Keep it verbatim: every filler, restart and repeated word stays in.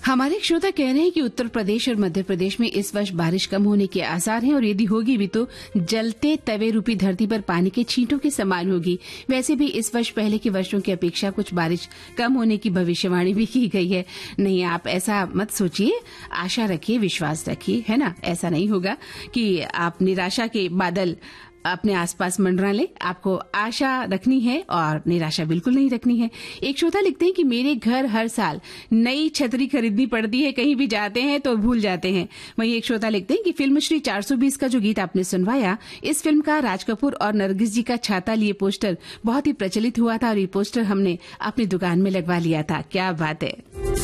हमारे एक श्रोता कह रहे हैं कि उत्तर प्रदेश और मध्य प्रदेश में इस वर्ष बारिश कम होने के आसार हैं और यदि होगी भी तो जलते तवे रूपी धरती पर पानी के छींटों के समान होगी। वैसे भी इस वर्ष पहले के वर्षों की अपेक्षा कुछ बारिश कम होने की भविष्यवाणी भी की गई है। नहीं, आप ऐसा मत सोचिए, आशा रखिए, विश्वास रखिए, है ना। ऐसा नहीं होगा कि आप निराशा के बादल अपने आसपास मंडरा ले। आपको आशा रखनी है और निराशा बिल्कुल नहीं रखनी है। एक श्रोता लिखते हैं कि मेरे घर हर साल नई छतरी खरीदनी पड़ती है, कहीं भी जाते हैं तो भूल जाते हैं। वहीं एक श्रोता लिखते हैं कि फिल्म श्री चार सौ बीस का जो गीत आपने सुनवाया, इस फिल्म का राज कपूर और नरगिस जी का छाता लिए पोस्टर बहुत ही प्रचलित हुआ था और ये पोस्टर हमने अपनी दुकान में लगवा लिया था। क्या बात है।